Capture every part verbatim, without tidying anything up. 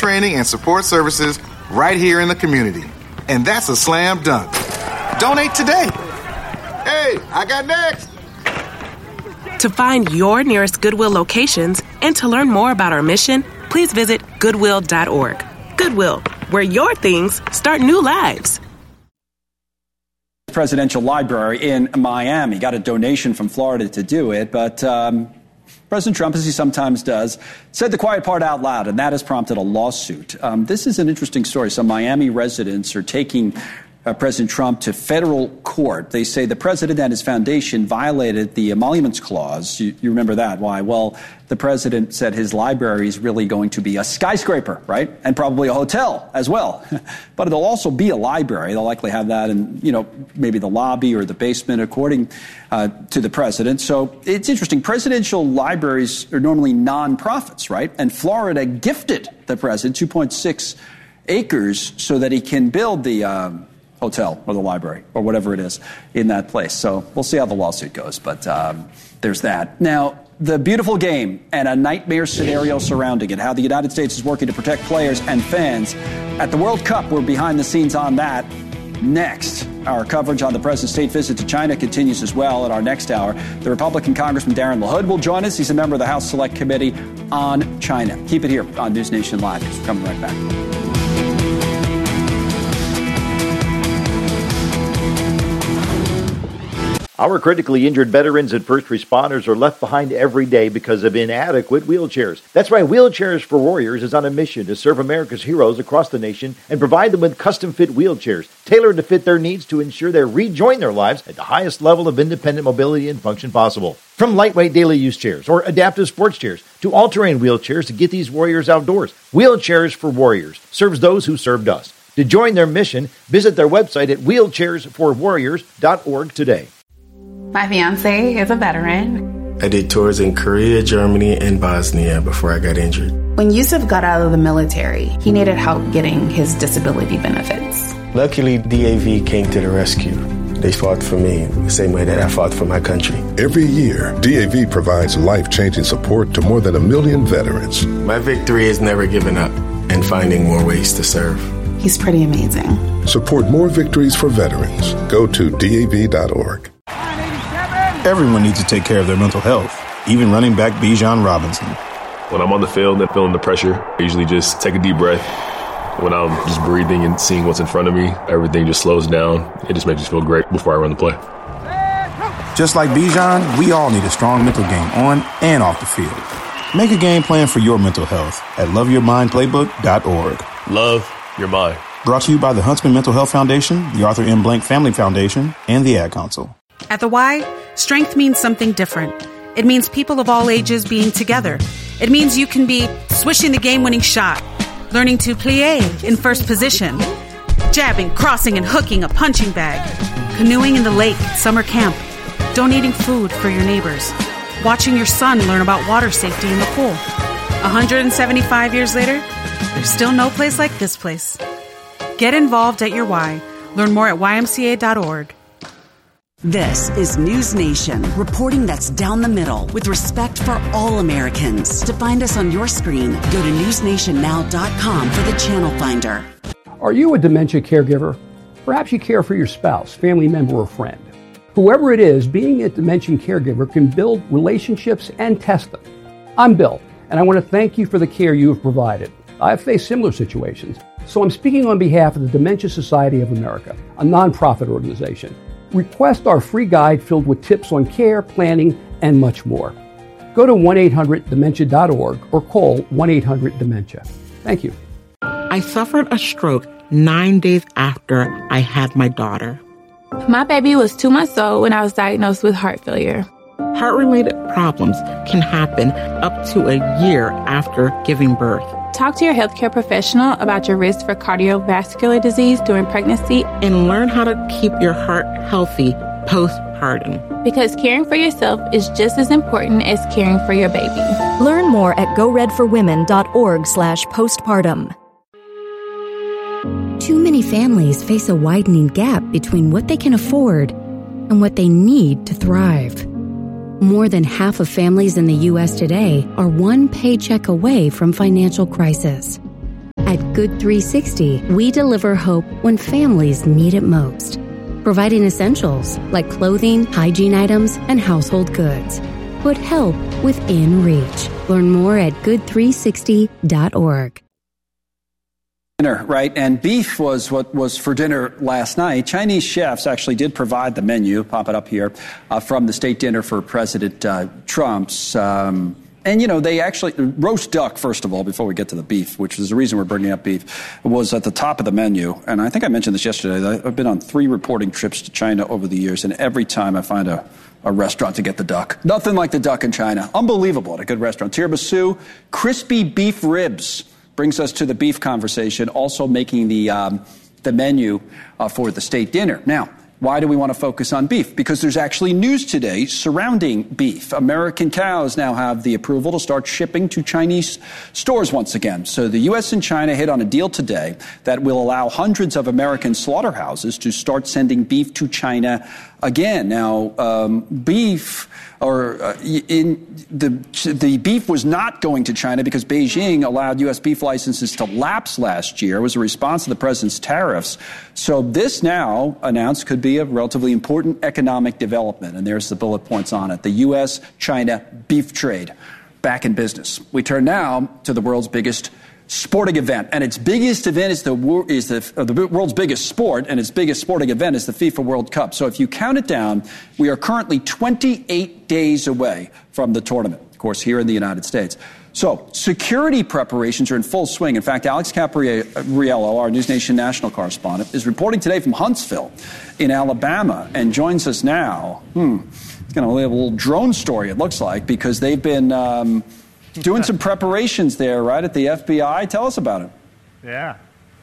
training and support services right here in the community. And that's a slam dunk. Donate today. Hey, I got next. To find your nearest Goodwill locations and to learn more about our mission, please visit goodwill dot org. Goodwill, where your things start new lives. Presidential Library in Miami. Got a donation from Florida to do it, but um, President Trump, as he sometimes does, said the quiet part out loud, and that has prompted a lawsuit. Um, this is an interesting story. Some Miami residents are taking uh, President Trump to federal court. They say the president and his foundation violated the Emoluments Clause. You, you remember that. Why? Well, the president said his library is really going to be a skyscraper, right? And probably a hotel as well. But it'll also be a library. They'll likely have that in, you know, maybe the lobby or the basement, according uh, to the president. So it's interesting. Presidential libraries are normally nonprofits, right? And Florida gifted the president two point six acres so that he can build the um, hotel or the library or whatever it is in that place. So we'll see how the lawsuit goes. But um, there's that. Now, the beautiful game and a nightmare scenario surrounding it, how the United States is working to protect players and fans. At the World Cup, we're behind the scenes on that. Next, our coverage on the president's state visit to China continues as well in our next hour. The Republican Congressman Darren LaHood will join us. He's a member of the House Select Committee on China. Keep it here on News Nation Live. We're coming right back. Our critically injured veterans and first responders are left behind every day because of inadequate wheelchairs. That's why Wheelchairs for Warriors is on a mission to serve America's heroes across the nation and provide them with custom-fit wheelchairs, tailored to fit their needs to ensure they rejoin their lives at the highest level of independent mobility and function possible. From lightweight daily use chairs or adaptive sports chairs to all-terrain wheelchairs to get these warriors outdoors, Wheelchairs for Warriors serves those who served us. To join their mission, visit their website at wheelchairs for warriors dot org today. My fiance is a veteran. I did tours in Korea, Germany, and Bosnia before I got injured. When Yusuf got out of the military, he needed help getting his disability benefits. Luckily, D A V came to the rescue. They fought for me the same way that I fought for my country. Every year, D A V provides life-changing support to more than a million veterans. My victory is never giving up and finding more ways to serve. He's pretty amazing. Support more victories for veterans. Go to D A V dot org. Everyone needs to take care of their mental health, even running back Bijan Robinson. When I'm on the field and feeling the pressure, I usually just take a deep breath. When I'm just breathing and seeing what's in front of me, everything just slows down. It just makes me feel great before I run the play. Just like Bijan, we all need a strong mental game on and off the field. Make a game plan for your mental health at love your mind playbook dot org. Love your mind. Brought to you by the Huntsman Mental Health Foundation, the Arthur M. Blank Family Foundation, and the Ad Council. At the Y, strength means something different. It means people of all ages being together. It means you can be swishing the game-winning shot, learning to plie in first position, jabbing, crossing, and hooking a punching bag, canoeing in the lake at summer camp, donating food for your neighbors, watching your son learn about water safety in the pool. one hundred seventy-five years later, there's still no place like this place. Get involved at your Y. Learn more at Y M C A dot org. This is News Nation, reporting that's down the middle with respect for all Americans. To find us on your screen, go to news nation now dot com for the channel finder. Are you a dementia caregiver? Perhaps you care for your spouse, family member, or friend. Whoever it is, being a dementia caregiver can build relationships and test them. I'm Bill, and I want to thank you for the care you have provided. I've faced similar situations, so I'm speaking on behalf of the Dementia Society of America, a nonprofit organization. Request our free guide filled with tips on care, planning, and much more. Go to one eight hundred dementia dot org or call one eight hundred dementia. Thank you. I suffered a stroke nine days after I had my daughter. My baby was two months old when I was diagnosed with heart failure. Heart-related problems can happen up to a year after giving birth. Talk to your healthcare professional about your risk for cardiovascular disease during pregnancy and learn how to keep your heart healthy postpartum. Because caring for yourself is just as important as caring for your baby. Learn more at go red for women dot org slash postpartum. Too many families face a widening gap between what they can afford and what they need to thrive. More than half of families in the U S today are one paycheck away from financial crisis. At Good three sixty, we deliver hope when families need it most, providing essentials like clothing, hygiene items, and household goods. Put help within reach. Learn more at good three sixty dot org. Dinner, right? And beef was what was for dinner last night. Chinese chefs actually did provide the menu, pop it up here, uh, from the state dinner for President uh, Trump's. Um, and, you know, they actually, roast duck, first of all, before we get to the beef, which is the reason we're bringing up beef, was at the top of the menu. And I think I mentioned this yesterday. I've been on three reporting trips to China over the years, and every time I find a a restaurant to get the duck. Nothing like the duck in China. Unbelievable at a good restaurant. Tiramisu, crispy beef ribs brings us to the beef conversation, also making the um, the menu uh, for the state dinner. Now, why do we want to focus on beef? Because there's actually news today surrounding beef. American cows now have the approval to start shipping to Chinese stores once again. So the U S and China hit on a deal today that will allow hundreds of American slaughterhouses to start sending beef to China again. Now, um, beef, or uh, in the the beef was not going to China because Beijing allowed U S beef licenses to lapse last year. It was a response to the president's tariffs. So this now announced could be a relatively important economic development. And there's the bullet points on it. The U S China beef trade back in business. We turn now to the world's biggest sporting event, and its biggest event is the is the, uh, the world's biggest sport, and its biggest sporting event is the FIFA World Cup. So if you count it down, we are currently twenty-eight days away from the tournament, of course, here in the United States. So security preparations are in full swing. In fact, Alex Capriello, our News Nation national correspondent, is reporting today from Huntsville in Alabama and joins us now. Hmm. He's going to have a little drone story, it looks like, because they've been um, doing some preparations there, right, at the F B I. Tell us about it. Yeah.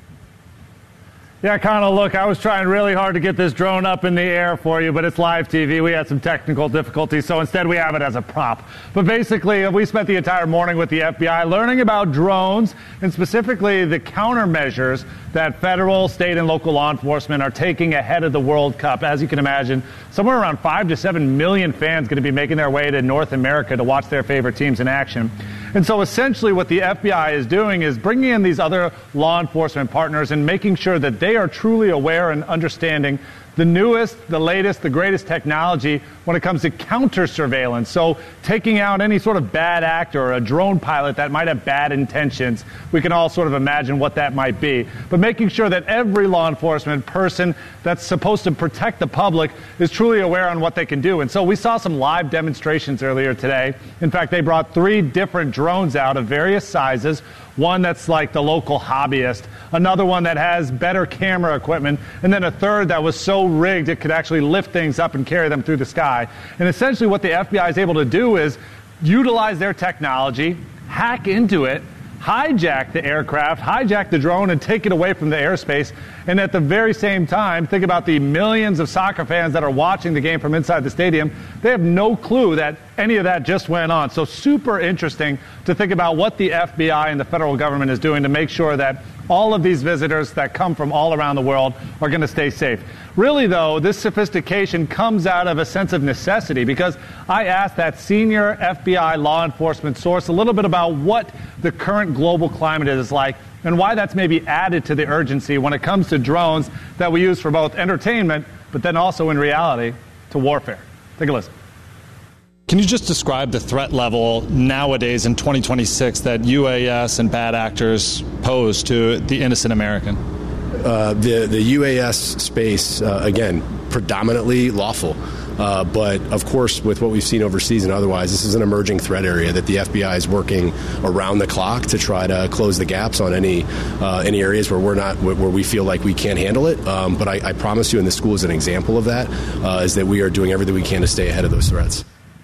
Yeah, kind of look, I was trying really hard to get this drone up in the air for you, but it's live T V. We had some technical difficulties, so instead we have it as a prop. But basically, we spent the entire morning with the F B I learning about drones and specifically the countermeasures that federal, state, and local law enforcement are taking ahead of the World Cup. As you can imagine, somewhere around five to seven million fans going to be making their way to North America to watch their favorite teams in action. And so essentially what the F B I is doing is bringing in these other law enforcement partners and making sure that they are truly aware and understanding the newest, the latest, the greatest technology when it comes to counter surveillance. So taking out any sort of bad actor or a drone pilot that might have bad intentions. We can all sort of imagine what that might be. But making sure that every law enforcement person that's supposed to protect the public is truly aware on what they can do. And so we saw some live demonstrations earlier today. In fact, they brought three different drones out of various sizes. One that's like the local hobbyist, another one that has better camera equipment, and then a third that was so rigged it could actually lift things up and carry them through the sky. And essentially what the F B I is able to do is utilize their technology, hack into it, hijack the aircraft, hijack the drone, and take it away from the airspace. And at the very same time, think about the millions of soccer fans that are watching the game from inside the stadium. They have no clue that any of that just went on. So super interesting to think about what the F B I and the federal government is doing to make sure that all of these visitors that come from all around the world are going to stay safe. Really, though, this sophistication comes out of a sense of necessity, because I asked that senior F B I law enforcement source a little bit about what the current global climate is like and why that's maybe added to the urgency when it comes to drones that we use for both entertainment, but then also in reality to warfare. Take a listen. Can you just describe the threat level nowadays in twenty twenty-six that U A S and bad actors pose to the innocent American? Uh, the, the U A S space, uh, again, predominantly lawful. Uh, but, of course, with what we've seen overseas and otherwise, this is an emerging threat area that the F B I is working around the clock to try to close the gaps on any uh, any areas where we're not where we feel like we can't handle it. Um, but I, I promise you, and the school is an example of that, uh, is that we are doing everything we can to stay ahead of those threats.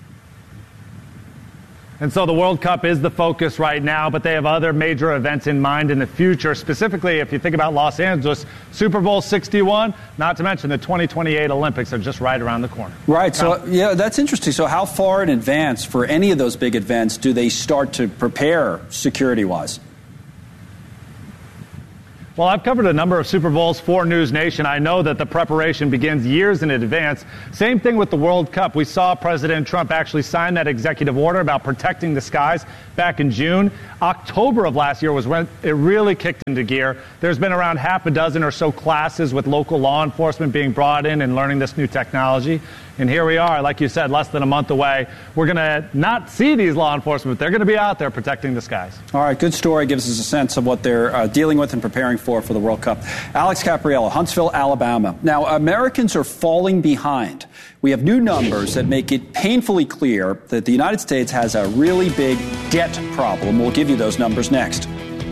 And so the World Cup is the focus right now, but they have other major events in mind in the future. Specifically, if you think about Los Angeles, Super Bowl sixty-one, not to mention the twenty twenty-eight Olympics are just right around the corner. Right. So, yeah, that's interesting. So how far in advance for any of those big events do they start to prepare security-wise? Well, I've covered a number of Super Bowls for News Nation. I know that the preparation begins years in advance. Same thing with the World Cup. We saw President Trump actually sign that executive order about protecting the skies back in June. October of last year was when it really kicked into gear. There's been around half a dozen or so classes with local law enforcement being brought in and learning this new technology. And here we are, like you said, less than a month away. We're going to not see these law enforcement. They're going to be out there protecting the skies. All right, good story. Gives us a sense of what they're uh, dealing with and preparing for for the World Cup. Alex Capriello, Huntsville, Alabama. Now, Americans are falling behind. We have new numbers that make it painfully clear that the United States has a really big debt problem. We'll give you those numbers next.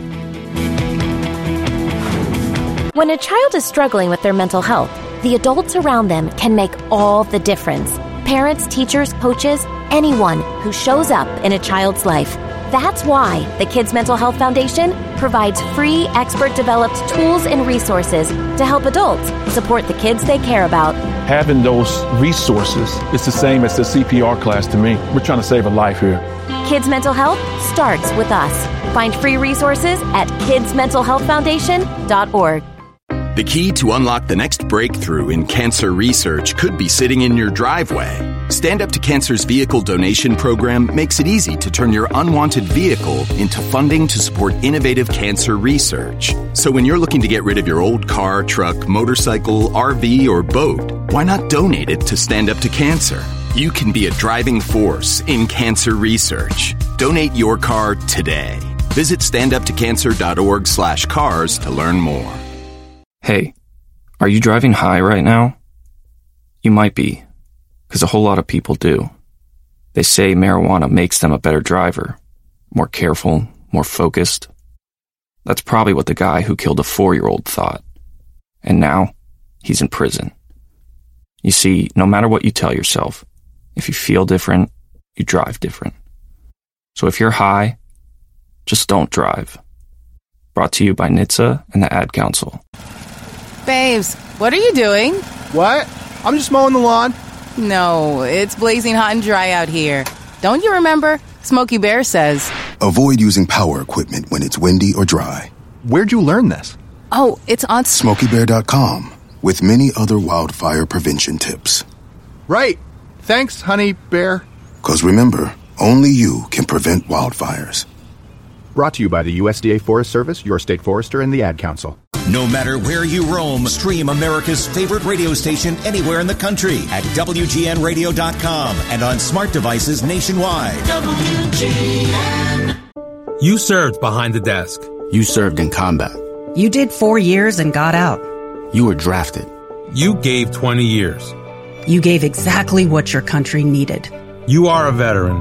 When a child is struggling with their mental health, the adults around them can make all the difference. Parents, teachers, coaches, anyone who shows up in a child's life. That's why the Kids Mental Health Foundation provides free, expert-developed tools and resources to help adults support the kids they care about. Having those resources is the same as the C P R class to me. We're trying to save a life here. Kids Mental Health starts with us. Find free resources at kids mental health foundation dot org. The key to unlock the next breakthrough in cancer research could be sitting in your driveway. Stand Up to Cancer's vehicle donation program makes it easy to turn your unwanted vehicle into funding to support innovative cancer research. So when you're looking to get rid of your old car, truck, motorcycle, R V, or boat, why not donate it to Stand Up to Cancer? You can be a driving force in cancer research. Donate your car today. Visit standuptocancer.org slash cars to learn more. Hey, are you driving high right now? You might be, because a whole lot of people do. They say marijuana makes them a better driver, more careful, more focused. That's probably what the guy who killed a four-year-old thought. And now, he's in prison. You see, no matter what you tell yourself, if you feel different, you drive different. So if you're high, just don't drive. Brought to you by N H T S A and the Ad Council. Babes, what are you doing? What? I'm just mowing the lawn. No, it's blazing hot and dry out here. Don't you remember? Smokey Bear says, avoid using power equipment when it's windy or dry. Where'd you learn this? Oh, it's on Smokey Bear dot com with many other wildfire prevention tips. Right. Thanks, honey bear. Because remember, only you can prevent wildfires. Brought to you by the U S D A Forest Service, your state forester, and the Ad Council. No matter where you roam, stream America's favorite radio station anywhere in the country at W G N radio dot com and on smart devices nationwide. W G N. You served behind the desk. You served in combat. You did four years and got out. You were drafted. You gave twenty years. You gave exactly what your country needed. You are a veteran.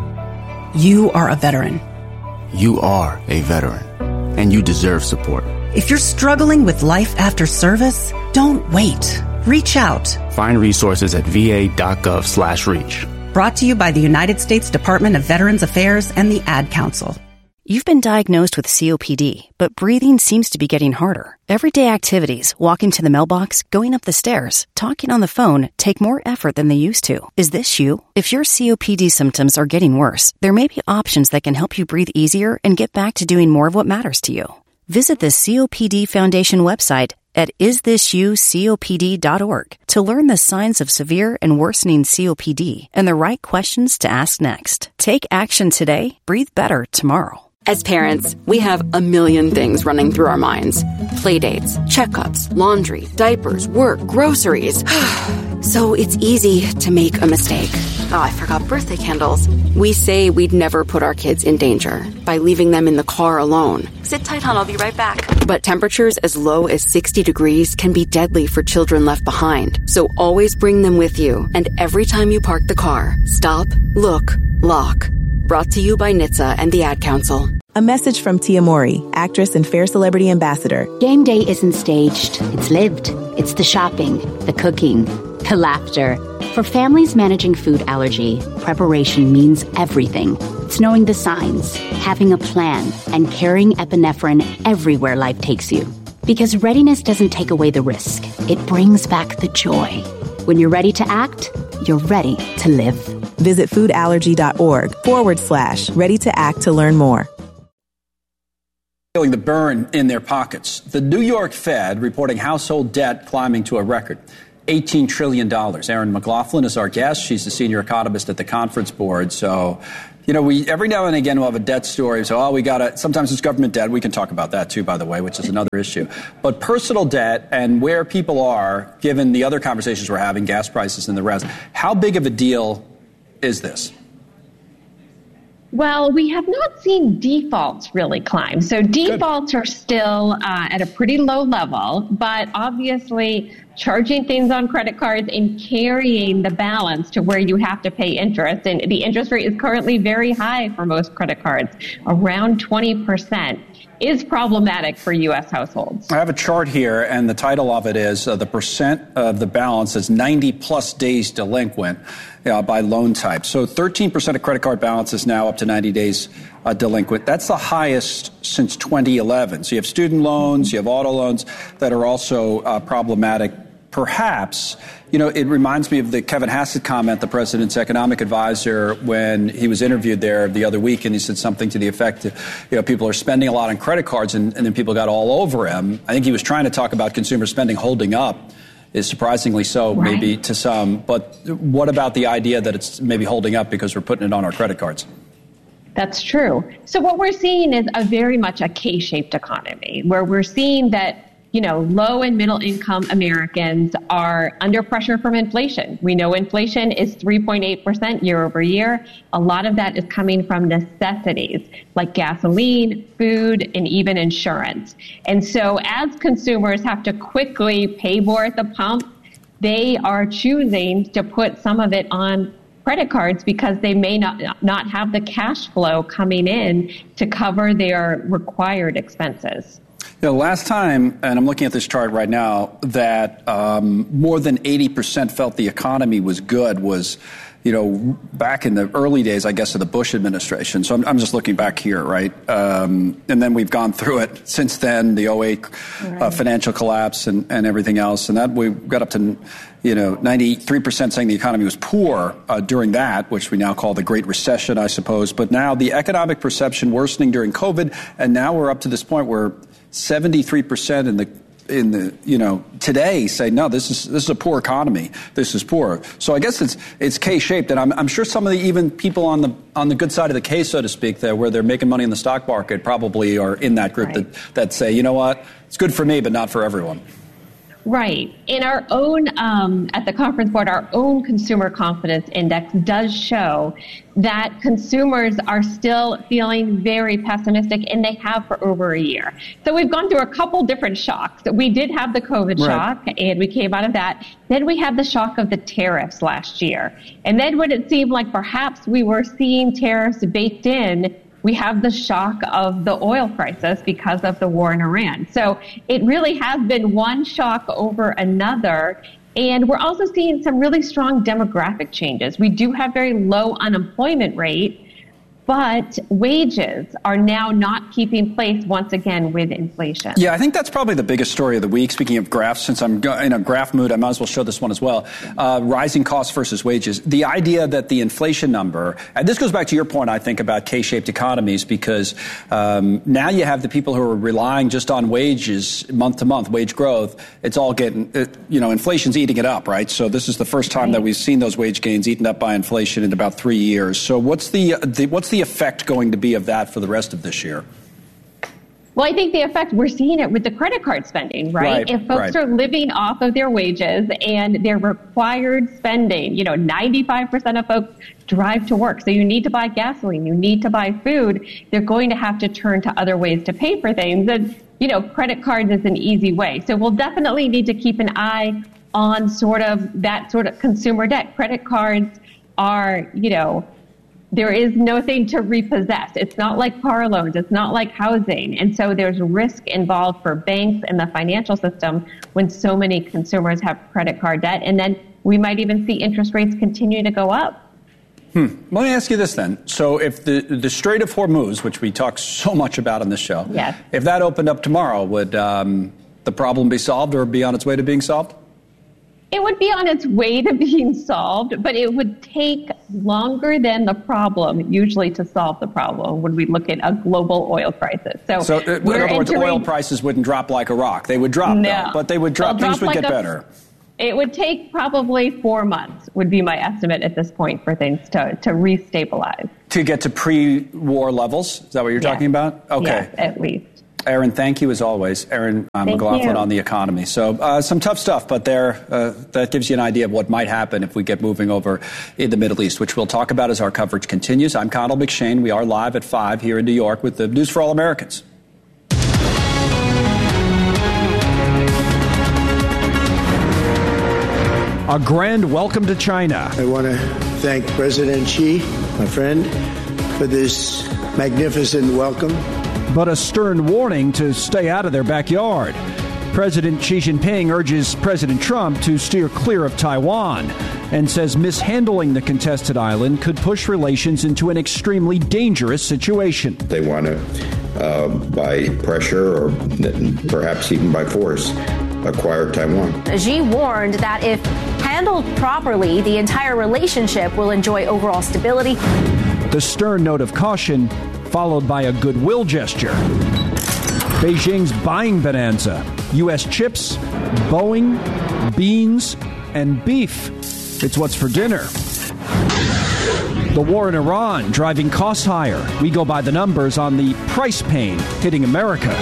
You are a veteran. You are a veteran, and you deserve support. If you're struggling with life after service, don't wait. Reach out. Find resources at V A dot gov slash reach. Brought to you by the United States Department of Veterans Affairs and the Ad Council. You've been diagnosed with C O P D, but breathing seems to be getting harder. Everyday activities, walking to the mailbox, going up the stairs, talking on the phone, take more effort than they used to. Is this you? If your C O P D symptoms are getting worse, there may be options that can help you breathe easier and get back to doing more of what matters to you. Visit the C O P D Foundation website at is this you C O P D dot org to learn the signs of severe and worsening C O P D and the right questions to ask next. Take action today. Breathe better tomorrow. As parents, we have a million things running through our minds. Playdates, checkups, laundry, diapers, work, groceries. So it's easy to make a mistake. Oh, I forgot birthday candles. We say we'd never put our kids in danger by leaving them in the car alone. Sit tight, hon, I'll be right back. But temperatures as low as sixty degrees can be deadly for children left behind. So always bring them with you. And every time you park the car, stop, look, lock. Brought to you by N H T S A and the Ad Council. A message from Tia Mori, actress and Fair Celebrity Ambassador. Game day isn't staged. It's lived. It's the shopping, the cooking, the laughter. For families managing food allergy, preparation means everything. It's knowing the signs, having a plan, and carrying epinephrine everywhere life takes you. Because readiness doesn't take away the risk. It brings back the joy. When you're ready to act, you're ready to live. Visit foodallergy.org forward slash ready to act to learn more. feeling the burn in their pockets. The New York Fed reporting household debt climbing to a record eighteen trillion dollars. Erin McLaughlin is our guest. She's the senior economist at the Conference Board. So, you know, we every now and again we'll have a debt story. So, oh, we got to, sometimes it's government debt. We can talk about that too, by the way, which is another issue. But personal debt and where people are, given the other conversations we're having, gas prices and the rest, how big of a deal is this? Well, we have not seen defaults really climb. So defaults Good. are still uh, at a pretty low level, but obviously charging things on credit cards and carrying the balance to where you have to pay interest. And the interest rate is currently very high for most credit cards, around twenty percent. Is problematic for U S households. I have a chart here, and the title of it is uh, the percent of the balance is ninety plus days delinquent uh, by loan type. So thirteen percent of credit card balance is now up to ninety days uh, delinquent. That's the highest since twenty eleven. So you have student loans, you have auto loans that are also uh, problematic. Perhaps, you know, it reminds me of the Kevin Hassett comment, the president's economic advisor, when he was interviewed there the other week, and he said something to the effect that, you know, people are spending a lot on credit cards, and, and then people got all over him. I think he was trying to talk about consumer spending holding up, is surprisingly so, right. maybe to some. But what about the idea that it's maybe holding up because we're putting it on our credit cards? That's true. So what we're seeing is a very much a K-shaped economy, where we're seeing that, you know, low and middle income Americans are under pressure from inflation. We know inflation is three point eight percent year over year. A lot of that is coming from necessities like gasoline, food, and even insurance. And so as consumers have to quickly pay more at the pump, they are choosing to put some of it on credit cards because they may not not have the cash flow coming in to cover their required expenses. You know, last time, and I'm looking at this chart right now, that um, more than eighty percent felt the economy was good was, you know, back in the early days, I guess, of the Bush administration. So I'm, I'm just looking back here, right? Um, and then we've gone through it since then, the oh eight right. uh, financial collapse and, and everything else. And that we got up to, you know, ninety-three percent saying the economy was poor uh, during that, which we now call the Great Recession, I suppose. But now the economic perception worsening during COVID, and now we're up to this point where seventy-three percent in the in the you know today say no, this is this is a poor economy. This is poor. So I guess it's it's K-shaped, and I'm I'm sure some of the even people on the on the good side of the K, so to speak, there where they're making money in the stock market probably are in that group right. that that say, you know what, it's good for me, but not for everyone. Right. In our own, um, at the Conference Board, our own consumer confidence index does show that consumers are still feeling very pessimistic, and they have for over a year. So we've gone through a couple different shocks. We did have the COVID right. shock, and we came out of that. Then we had the shock of the tariffs last year. And then when it seemed like perhaps we were seeing tariffs baked in, we have the shock of the oil crisis because of the war in Iran. So it really has been one shock over another. And we're also seeing some really strong demographic changes. We do have very low unemployment rate, but wages are now not keeping pace once again with inflation. Yeah, I think that's probably the biggest story of the week. Speaking of graphs, since I'm in a graph mood, I might as well show this one as well. Uh, rising costs versus wages. The idea that the inflation number, and this goes back to your point, I think, about K-shaped economies, because um, now you have the people who are relying just on wages month to month, wage growth. It's all getting, it, you know, inflation's eating it up, right? So this is the first time right. that we've seen those wage gains eaten up by inflation in about three years. So what's the, the what's the effect going to be of that for the rest of this year? Well, I think the effect, we're seeing it with the credit card spending, right? right if folks right. are living off of their wages and their required spending, you know, ninety-five percent of folks drive to work. So you need to buy gasoline, you need to buy food. They're going to have to turn to other ways to pay for things. And, you know, credit cards is an easy way. So we'll definitely need to keep an eye on sort of that sort of consumer debt. Credit cards are, you know, there is nothing to repossess. It's not like car loans. It's not like housing. And so there's risk involved for banks and the financial system when so many consumers have credit card debt. And then we might even see interest rates continue to go up. Hmm. Let me ask you this then. So if the, the Strait of Hormuz, which we talk so much about on this show, yes. if that opened up tomorrow, would um, the problem be solved or be on its way to being solved? It would be on its way to being solved, but it would take longer than the problem usually to solve the problem when we look at a global oil crisis. So, so uh, in other words, oil prices wouldn't drop like a rock. They would drop, no, though, but they would drop. Things drop would like get a, better. It would take probably four months would be my estimate at this point for things to, to restabilize. To get to pre-war levels? Is that what you're yes. talking about? Okay. Yes, at least. Erin, thank you as always. Erin uh, McLaughlin you. on the economy. So uh, some tough stuff, but there uh, that gives you an idea of what might happen if we get moving over in the Middle East, which we'll talk about as our coverage continues. I'm Connell McShane. We are live at five here in New York with the News for All Americans. A grand welcome to China. I want to thank President Xi, my friend, for this magnificent welcome. But a stern warning to stay out of their backyard. President Xi Jinping urges President Trump to steer clear of Taiwan and says mishandling the contested island could push relations into an extremely dangerous situation. They want to, uh, by pressure or perhaps even by force, acquire Taiwan. Xi warned that if handled properly, the entire relationship will enjoy overall stability. The stern note of caution followed by a goodwill gesture. Beijing's buying bonanza. U S chips, Boeing, beans, and beef. It's what's for dinner. The war in Iran driving costs higher. We go by the numbers on the price pain hitting America.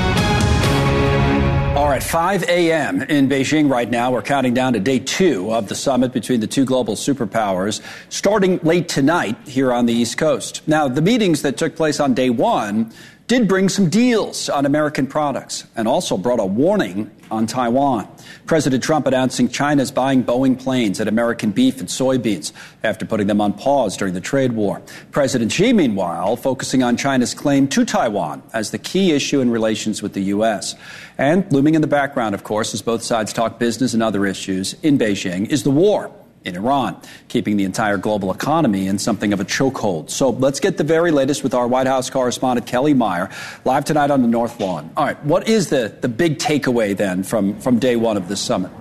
All right, five a.m. in Beijing right now. We're counting down to day two of the summit between the two global superpowers, starting late tonight here on the East Coast. Now, the meetings that took place on day one did bring some deals on American products and also brought a warning on Taiwan. President Trump announcing China's buying Boeing planes and American beef and soybeans after putting them on pause during the trade war. President Xi, meanwhile, focusing on China's claim to Taiwan as the key issue in relations with the U S. And looming in the background, of course, as both sides talk business and other issues in Beijing, is the war in Iran, keeping the entire global economy in something of a chokehold. So let's get the very latest with our White House correspondent, Kelly Meyer, live tonight on the North Lawn. All right, what is the, the big takeaway then from, from day one of this summit?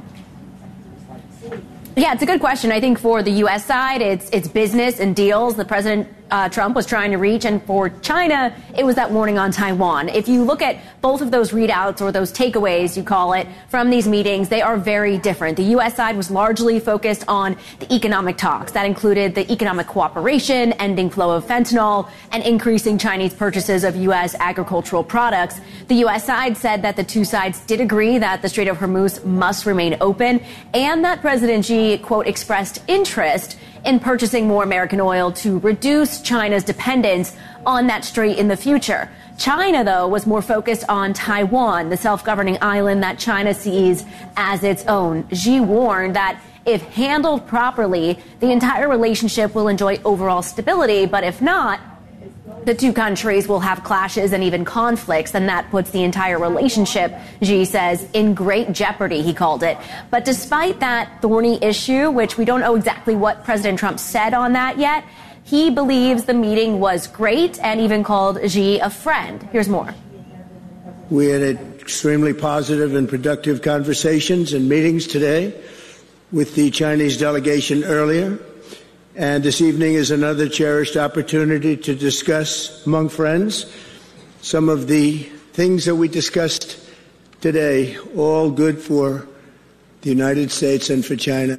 Yeah, it's a good question. I think for the U S side, it's it's business and deals the President uh, Trump was trying to reach. And for China, it was that warning on Taiwan. If you look at both of those readouts or those takeaways, you call it, from these meetings, they are very different. The U S side was largely focused on the economic talks. That included the economic cooperation, ending flow of fentanyl, and increasing Chinese purchases of U S agricultural products. The U S side said that the two sides did agree that the Strait of Hormuz must remain open and that President Xi, quote, expressed interest in purchasing more American oil to reduce China's dependence on that strait in the future. China, though, was more focused on Taiwan, the self-governing island that China sees as its own. Xi warned that if handled properly, the entire relationship will enjoy overall stability, but if not, the two countries will have clashes and even conflicts, and that puts the entire relationship, Xi says, in great jeopardy, he called it. But despite that thorny issue, which we don't know exactly what President Trump said on that yet, he believes the meeting was great and even called Xi a friend. Here's more. We had extremely positive and productive conversations and meetings today with the Chinese delegation earlier. And this evening is another cherished opportunity to discuss among friends some of the things that we discussed today, all good for the United States and for China.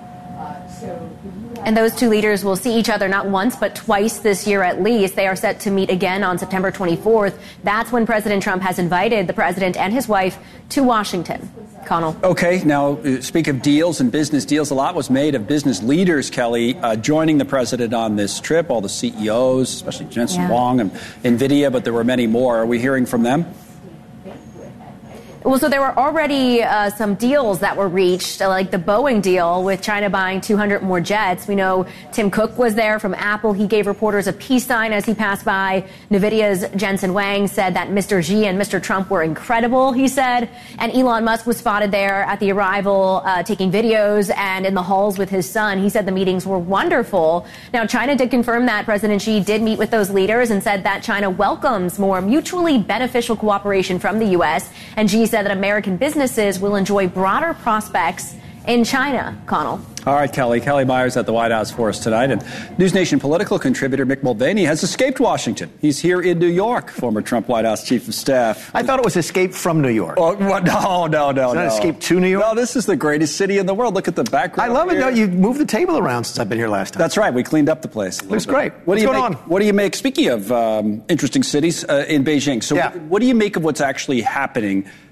And those two leaders will see each other not once, but twice this year at least. They are set to meet again on September twenty-fourth. That's when President Trump has invited the president and his wife to Washington. Connell. Okay, now speak of deals and business deals. A lot was made of business leaders, Kelly, uh, joining the president on this trip, all the C E Os, especially Jensen yeah. Huang and NVIDIA, but there were many more. Are we hearing from them? Well, so there were already uh, some deals that were reached, like the Boeing deal with China buying two hundred more jets. We know Tim Cook was there from Apple. He gave reporters a peace sign as he passed by. NVIDIA's Jensen Huang said that Mister Xi and Mister Trump were incredible, he said. And Elon Musk was spotted there at the arrival, uh, taking videos and in the halls with his son. He said the meetings were wonderful. Now, China did confirm that President Xi did meet with those leaders and said that China welcomes more mutually beneficial cooperation from the U S. And Xi said that American businesses will enjoy broader prospects in China. Connell. All right, Kelly. Kelly Myers at the White House for us tonight. And News Nation political contributor Mick Mulvaney has escaped Washington. He's here in New York, former Trump White House chief of staff. I thought it was escape from New York. Oh, what? No, no, no, It's no. not escape to New York? No, this is the greatest city in the world. Look at the background. I love here. it. No, you moved the table around since I've been here last time. That's right. We cleaned up the place. Looks bit. great. What What's do you going make, on? What do you make, speaking of um, interesting cities uh, in Beijing, so yeah. what, what do you make of what's actually happening